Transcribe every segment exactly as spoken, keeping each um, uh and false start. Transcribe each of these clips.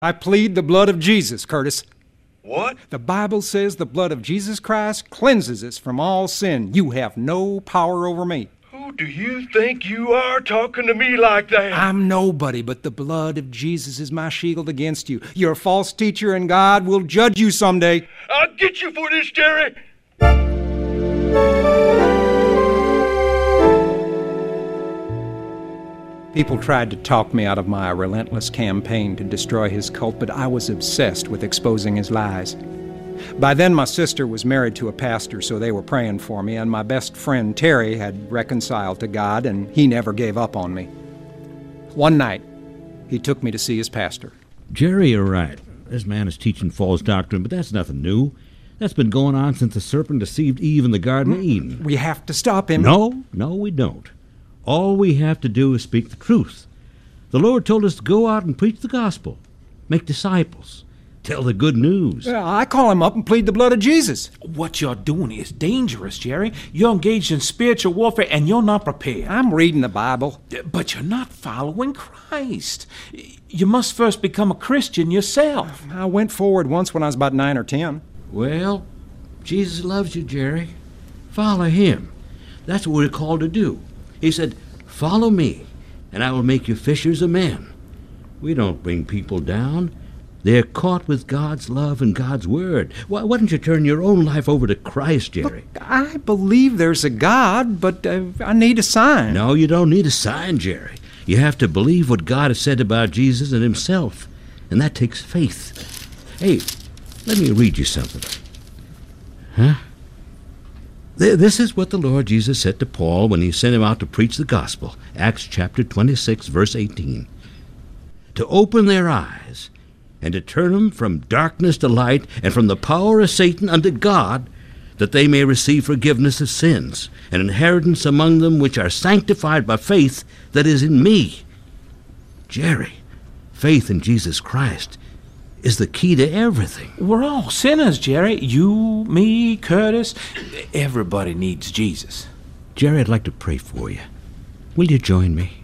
I plead the blood of Jesus, Curtis. What? The Bible says the blood of Jesus Christ cleanses us from all sin. You have no power over me. Who do you think you are talking to me like that? I'm nobody, but the blood of Jesus is my shield against you. You're a false teacher, and God will judge you someday. I'll get you for this, Jerry. People tried to talk me out of my relentless campaign to destroy his cult, but I was obsessed with exposing his lies. By then, my sister was married to a pastor, so they were praying for me, and my best friend, Terry, had reconciled to God, and he never gave up on me. One night, he took me to see his pastor. Jerry, you're right. This man is teaching false doctrine, but that's nothing new. That's been going on since the serpent deceived Eve in the Garden of Eden. We have to stop him. No, no, we don't. All we have to do is speak the truth. The Lord told us to go out and preach the gospel, make disciples, tell the good news. Well, I call him up and plead the blood of Jesus. What you're doing is dangerous, Jerry. You're engaged in spiritual warfare and you're not prepared. I'm reading the Bible. But you're not following Christ. You must first become a Christian yourself. I went forward once when I was about nine or ten. Well, Jesus loves you, Jerry. Follow him. That's what we're called to do. He said, follow me, and I will make you fishers of men. We don't bring people down. They're caught with God's love and God's word. Why, why don't you turn your own life over to Christ, Jerry? Look, I believe there's a God, but uh, I need a sign. No, you don't need a sign, Jerry. You have to believe what God has said about Jesus and himself, and that takes faith. Hey, let me read you something. Huh? This is what the Lord Jesus said to Paul when he sent him out to preach the gospel. Acts chapter twenty-six, verse eighteen. To open their eyes and to turn them from darkness to light and from the power of Satan unto God, that they may receive forgiveness of sins, an inheritance among them which are sanctified by faith that is in me. Jerry, faith in Jesus Christ is the key to everything. We're all sinners, Jerry. You, me, Curtis. Everybody needs Jesus. Jerry, I'd like to pray for you. Will you join me?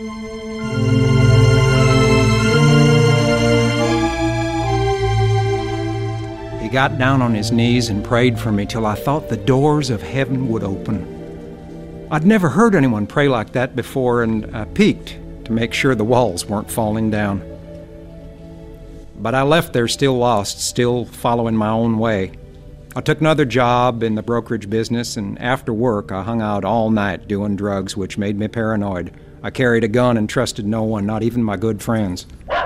He got down on his knees and prayed for me till I thought the doors of heaven would open. I'd never heard anyone pray like that before, and I peeked to make sure the walls weren't falling down. But I left there still lost, still following my own way. I took another job in the brokerage business, and after work I hung out all night doing drugs, which made me paranoid. I carried a gun and trusted no one, not even my good friends.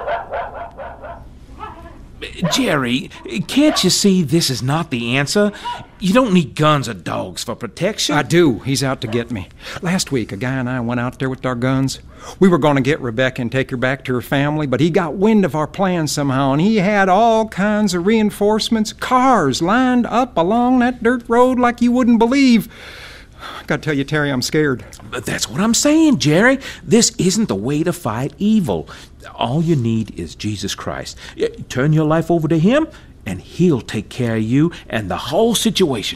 Jerry, can't you see this is not the answer? You don't need guns or dogs for protection. I do. He's out to get me. Last week, a guy and I went out there with our guns. We were going to get Rebecca and take her back to her family, but he got wind of our plan somehow, and he had all kinds of reinforcements, cars lined up along that dirt road like you wouldn't believe. I gotta tell you, Terry, I'm scared. But that's what I'm saying, Jerry. This isn't the way to fight evil. All you need is Jesus Christ. Turn your life over to him, and he'll take care of you and the whole situation.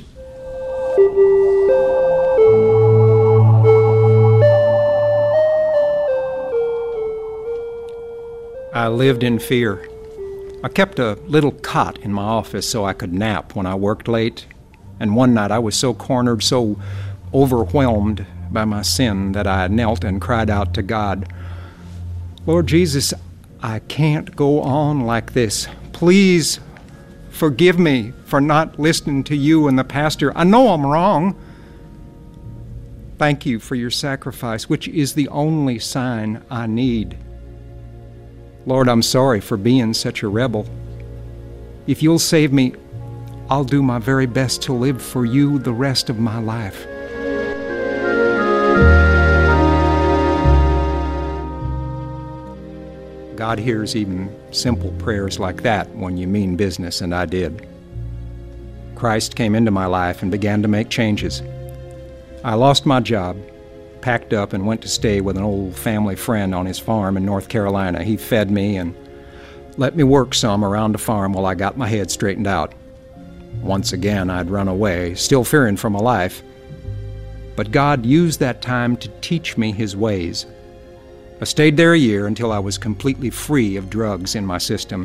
I lived in fear. I kept a little cot in my office so I could nap when I worked late. And one night I was so cornered, so overwhelmed by my sin that I knelt and cried out to God, Lord Jesus, I can't go on like this. Please forgive me for not listening to you and the pastor. I know I'm wrong. Thank you for your sacrifice, which is the only sign I need. Lord, I'm sorry for being such a rebel. If you'll save me, I'll do my very best to live for you the rest of my life. God hears even simple prayers like that when you mean business, and I did. Christ came into my life and began to make changes. I lost my job, packed up, and went to stay with an old family friend on his farm in North Carolina. He fed me and let me work some around the farm while I got my head straightened out. Once again, I'd run away, still fearing for my life. But God used that time to teach me his ways. I stayed there a year until I was completely free of drugs in my system.